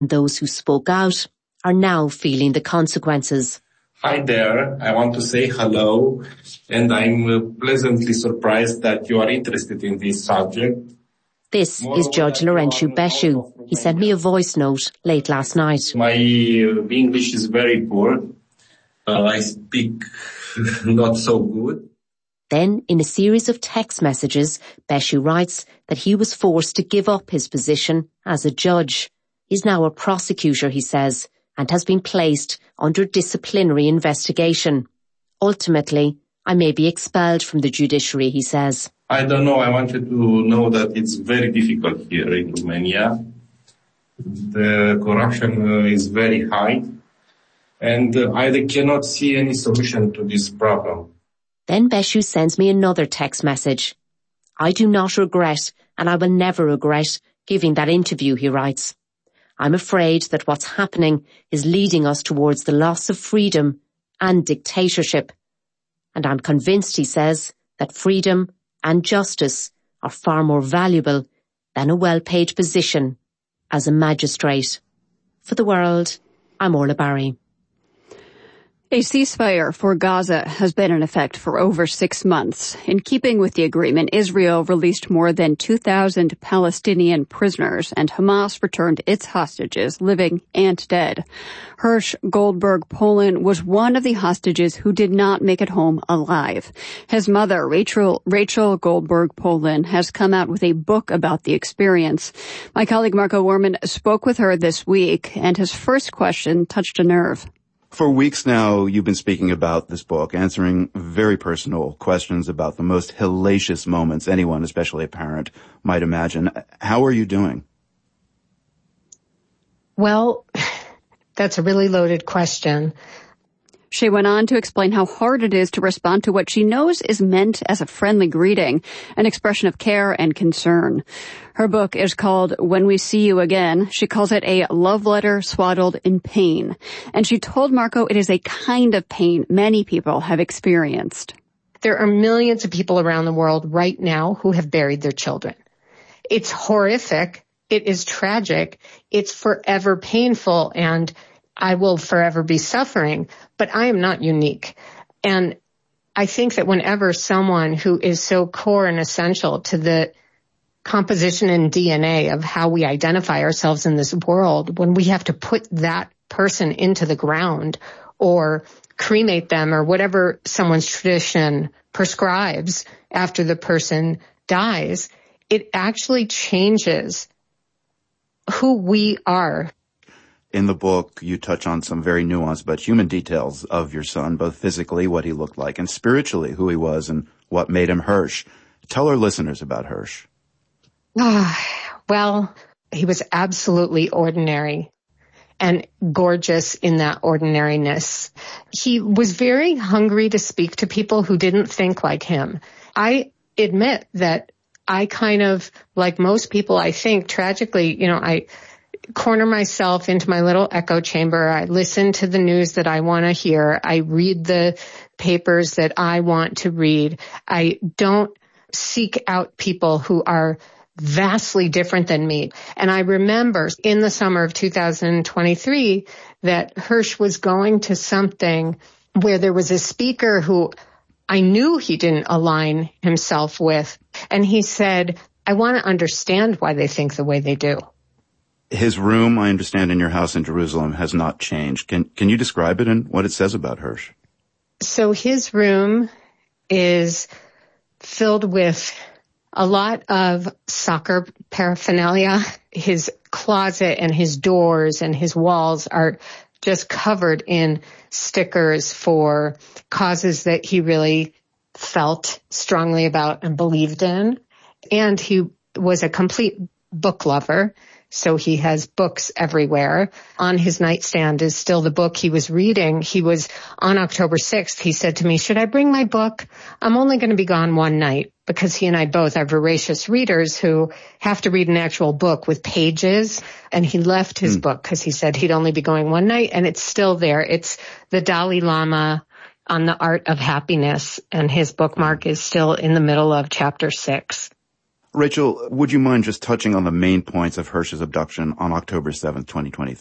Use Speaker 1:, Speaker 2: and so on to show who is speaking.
Speaker 1: Those who spoke out are now feeling the consequences.
Speaker 2: Hi there, I want to say hello, and I'm pleasantly surprised that you are interested in this subject.
Speaker 1: This is Judge Laurențiu Beșu. He sent me a voice note late last night.
Speaker 2: My English is very poor. I speak not so good.
Speaker 1: Then, in a series of text messages, Beșu writes that he was forced to give up his position as a judge. He's now a prosecutor, he says, and has been placed under disciplinary investigation. Ultimately, I may be expelled from the judiciary, he says.
Speaker 2: I don't know. I want you to know that it's very difficult here in Romania. The corruption is very high, and I cannot see any solution to this problem.
Speaker 1: Then Beșu sends me another text message. I do not regret, and I will never regret, giving that interview, he writes. I'm afraid that what's happening is leading us towards the loss of freedom and dictatorship. And I'm convinced, he says, that freedom and justice are far more valuable than a well-paid position as a magistrate. For The World, I'm Orla Barry.
Speaker 3: A ceasefire for Gaza has been in effect for over 6 months. In keeping with the agreement, Israel released more than 2,000 Palestinian prisoners, and Hamas returned its hostages, living and dead. Hersh Goldberg Polin was one of the hostages who did not make it home alive. His mother, Rachel Goldberg Polin, has come out with a book about the experience. My colleague Marco Werman spoke with her this week, and his first question touched a nerve.
Speaker 4: For weeks now, you've been speaking about this book, answering very personal questions about the most hellacious moments anyone, especially a parent, might imagine. How are you doing?
Speaker 5: Well, that's a really loaded question.
Speaker 3: She went on to explain how hard it is to respond to what she knows is meant as a friendly greeting, an expression of care and concern. Her book is called When We See You Again. She calls it a love letter swaddled in pain. And she told Marco it is a kind of pain many people have experienced.
Speaker 5: There are millions of people around the world right now who have buried their children. It's horrific. It is tragic. It's forever painful, and I will forever be suffering, but I am not unique. And I think that whenever someone who is so core and essential to the composition and DNA of how we identify ourselves in this world, when we have to put that person into the ground or cremate them or whatever someone's tradition prescribes after the person dies, it actually changes who we are.
Speaker 4: In the book, you touch on some very nuanced but human details of your son, both physically, what he looked like, and spiritually, who he was and what made him Hersh. Tell our listeners about Hersh.
Speaker 5: Well, he was absolutely ordinary and gorgeous in that ordinariness. He was very hungry to speak to people who didn't think like him. I admit that I kind of, like most people, I think, tragically, I corner myself into my little echo chamber. I listen to the news that I want to hear. I read the papers that I want to read. I don't seek out people who are vastly different than me. And I remember in the summer of 2023 that Hersh was going to something where there was a speaker who I knew he didn't align himself with. And he said, I want to understand why they think the way they do.
Speaker 4: His room, I understand, in your house in Jerusalem has not changed. Can you describe it and what it says about Hersh?
Speaker 5: So his room is filled with a lot of soccer paraphernalia. His closet and his doors and his walls are just covered in stickers for causes that he really felt strongly about and believed in. And he was a complete book lover. So he has books everywhere. On his nightstand is still the book he was reading. He was on October 6th. He said to me, should I bring my book? I'm only going to be gone one night, because he and I both are voracious readers who have to read an actual book with pages. And he left his book because he said he'd only be going one night, and it's still there. It's the Dalai Lama on the Art of Happiness, and his bookmark is still in the middle of chapter 6.
Speaker 4: Rachel, would you mind just touching on the main points of Hersh's abduction on October 7th, 2023?